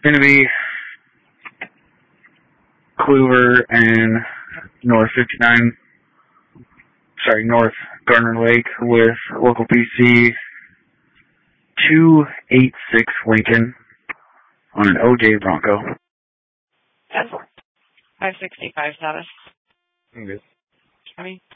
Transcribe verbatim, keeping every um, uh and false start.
Going to be Kluver and North fifty-nine, sorry, North Garner Lake with local P C two eighty-six Lincoln on an O J Bronco. five sixty-five status. I'm good. twenty.